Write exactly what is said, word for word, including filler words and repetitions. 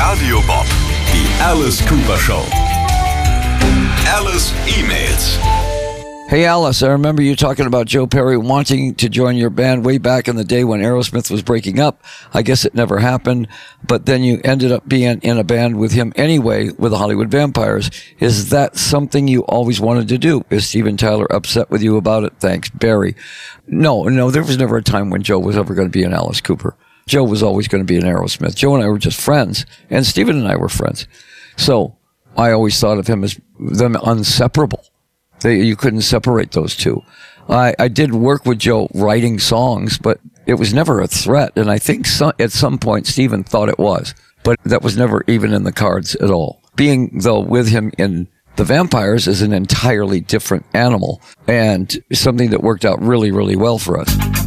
Radio Bob, die Alice Cooper Show. Alice E-Mails. Hey, Alice, I remember you talking about Joe Perry wanting to join your band way back in the day when Aerosmith was breaking up. I guess it never happened, but then you ended up being in a band with him anyway with the Hollywood Vampires. Is that something you always wanted to do? Is Steven Tyler upset with you about it? Thanks, Barry. No, no, there was never a time when Joe was ever going to be an Alice Cooper. Joe was always going to be an Aerosmith. Joe and I were just friends, and Steven and I were friends. So I always thought of him as them inseparable. They, you couldn't separate those two. I, I did work with Joe writing songs, but it was never a threat. And I think so, at some point, Steven thought it was. But that was never even in the cards at all. Being, though, with him in the Vampires is an entirely different animal and something that worked out really, really well for us.